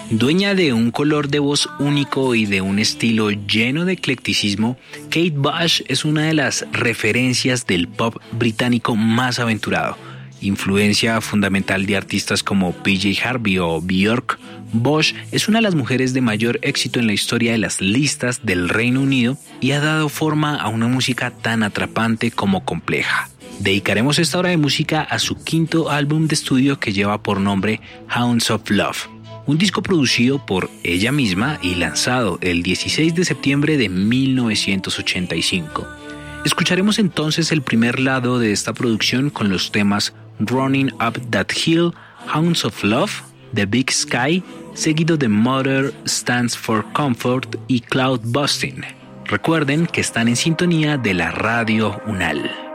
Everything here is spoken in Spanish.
Dueña de un color de voz único y de un estilo lleno de eclecticismo, Kate Bush es una de las referencias del pop británico más aventurado. Influencia fundamental de artistas como PJ Harvey o Björk, Bush es una de las mujeres de mayor éxito en la historia de las listas del Reino Unido y ha dado forma a una música tan atrapante como compleja. Dedicaremos esta hora de música a su quinto álbum de estudio que lleva por nombre Hounds of Love. Un disco producido por ella misma y lanzado el 16 de septiembre de 1985. Escucharemos entonces el primer lado de esta producción con los temas Running Up That Hill, Hounds of Love, The Big Sky, seguido de Mother Stands for Comfort y Cloud Busting. Recuerden que están en sintonía de la Radio UNAL.